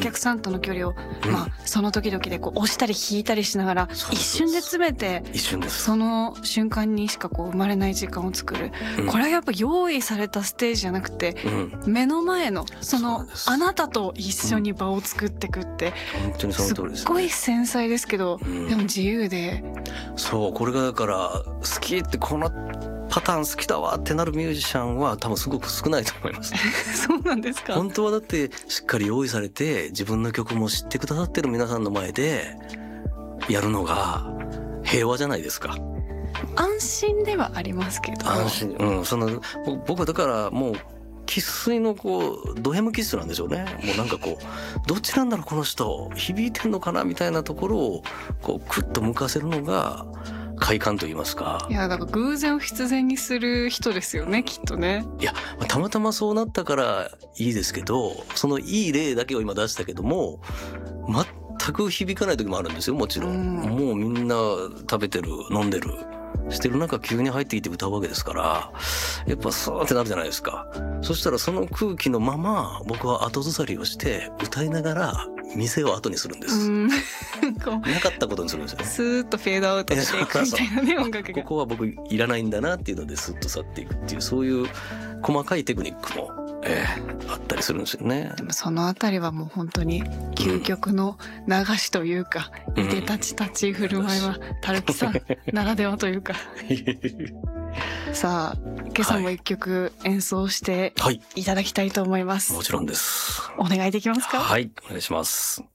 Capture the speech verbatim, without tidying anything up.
客さんとの距離を、 うんまあ、その時々でこう押したり引いたりしながらそうそう一瞬で詰めて一瞬です。 その瞬間にしかこう生まれない時間を作る、 うんこれはやっぱ用意されたステージじゃなくてうん、 目の前のそそうなのんですあなたと一緒に場を作っていくって本当にそのすっ通りです、 ごい繊細ですけど、 うんでも自由で、 そうこれがだから好きってこのパターン好きだわってなるミュージシャンは多分すごく少ないと思いますそうなんですか。 本当はだってしっかり用意されて自分の曲も知ってくださってる皆さんの前でやるのが平和じゃないですか。 安心ではありますけど、 安心、うん、その僕はだからもう生粋のこうド M 気質なんでしょうね。もうなんかこうどっちなんだろうこの人響いてんのかなみたいなところをこうクッと向かせるのが快感と言いますか。 いやだから偶然を必然にする人ですよねきっとね。 いやたまたまそうなったからいいですけど、そのいい例だけを今出したけども全く響かない時もあるんですよもちろん、 うん、 もうみんな食べてる飲んでるしてる中急に入ってきて歌うわけですからやっぱスーってなるじゃないですか。そしたらその空気のまま僕は後ずさりをして歌いながら店を後にするんです、 うんこうなかったことにするんですよね。 スーッとフェードアウトしていくみたいなね音楽が。 ここは僕いらないんだなっていうのでスッと去っていくっていうそういう細かいテクニックも、えー、あったりするんですよね。 でもそのあたりはもう本当に究極の流しというか、 うんいでたち立ち振る舞いはたるきさんならではというかさあ今朝も一曲演奏してはい、 いただきたいと思います、 もちろんです。 お願いできますか。 はい、お願いします。